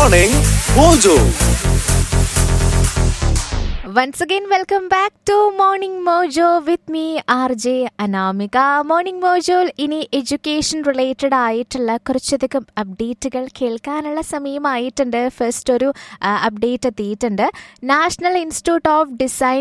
Morning Mojo. Once again, welcome back to Morning Mojo with me, RJ Anamika. Morning Mojo ഇനി education related ആയിട്ടുള്ള കുറച്ചധികം അപ്ഡേറ്റുകൾ കേൾക്കാനുള്ള സമയമായിട്ടുണ്ട്. ഫസ്റ്റ് ഒരു അപ്ഡേറ്റ് എത്തിയിട്ടുണ്ട്. National institute of design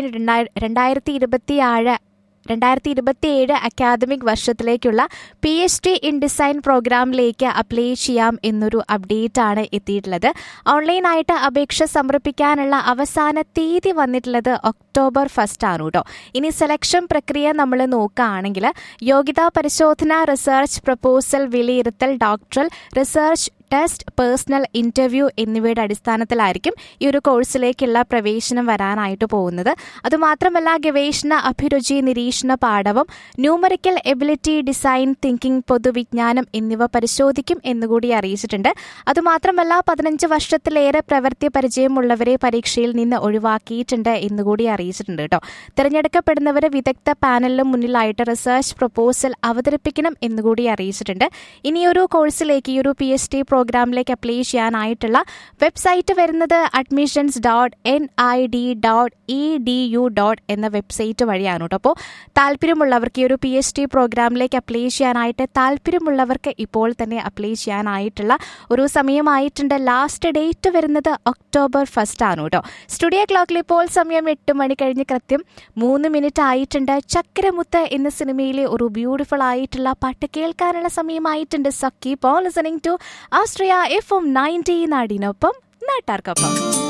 2027 academic വർഷത്തിലേക്കുള്ള PhD in design പ്രോഗ്രാമിലേക്ക് അപ്ലൈ ചെയ്യാം എന്നൊരു അപ്ഡേറ്റ് ആണ് എത്തിയിട്ടുള്ളത്. ഓൺലൈനായിട്ട് അപേക്ഷ സമർപ്പിക്കാനുള്ള അവസാന തീയതി വന്നിട്ടുള്ളത് ഒക്ടോബർ 1 ആണ് കേട്ടോ. ഇനി സെലക്ഷൻ പ്രക്രിയ നമ്മൾ നോക്കുകയാണെങ്കിൽ യോഗ്യതാ പരിശോധന, റിസർച്ച് പ്രപ്പോസൽ വിലയിരുത്തൽ, doctoral research test, personal interview എന്നിവയുടെ അടിസ്ഥാനത്തിലായിരിക്കും ഈ ഒരു കോഴ്സിലേക്കുള്ള പ്രവേശനം വരാനായിട്ട് പോകുന്നത്. അതുമാത്രമല്ല ഗവേഷണ അഭിരുചി, നിരീക്ഷണ പാഠവും, ന്യൂമറിക്കൽ എബിലിറ്റി, ഡിസൈൻ തിങ്കിങ്, പൊതുവിജ്ഞാനം എന്നിവ പരിശോധിക്കും എന്നുകൂടി അറിയിച്ചിട്ടുണ്ട്. അതുമാത്രമല്ല 15 വർഷത്തിലേറെ പ്രവൃത്തി പരിചയമുള്ളവരെ പരീക്ഷയിൽ നിന്ന് ഒഴിവാക്കിയിട്ടുണ്ട് എന്നുകൂടി അറിയിച്ചിട്ടുണ്ട് കേട്ടോ. തിരഞ്ഞെടുക്കപ്പെടുന്നവരെ വിദഗ്ധ പാനലിന് മുന്നിലായിട്ട് റിസർച്ച് പ്രപ്പോസൽ അവതരിപ്പിക്കണം എന്നുകൂടി അറിയിച്ചിട്ടുണ്ട്. ഇനിയൊരു കോഴ്സിലേക്ക് ഈ ഒരു PhD പ്രോഗ്രാമിലേക്ക് അപ്ലൈ ചെയ്യാനായിട്ടുള്ള വെബ്സൈറ്റ് വരുന്നത് admissions.nid.edu. എന്ന വെബ്സൈറ്റ് വഴിയാണ് കേട്ടോ. അപ്പോൾ താല്പര്യമുള്ളവർക്ക് ഈ ഒരു PhD പ്രോഗ്രാമിലേക്ക് അപ്ലൈ ചെയ്യാനായിട്ട് താല്പര്യമുള്ളവർക്ക് ഇപ്പോൾ തന്നെ അപ്ലൈ ചെയ്യാനായിട്ടുള്ള ഒരു സമയമായിട്ടുണ്ട്. ലാസ്റ്റ് ഡേറ്റ് വരുന്നത് ഒക്ടോബർ 1 ആണ് കേട്ടോ. സ്റ്റുഡിയോ ക്ലോക്കിൽ ഇപ്പോൾ സമയം 8 മണി കഴിഞ്ഞ് കൃത്യം 3 മിനിറ്റ് ആയിട്ടുണ്ട്. ചക്രമുത്ത് എന്ന സിനിമയിലെ ഒരു ബ്യൂട്ടിഫുൾ ആയിട്ടുള്ള പാട്ട് കേൾക്കാനുള്ള സമയമായിട്ടുണ്ട്. So keep on listening to Austria FM 90 നാടിനൊപ്പം നാട്ടാർക്കൊപ്പം.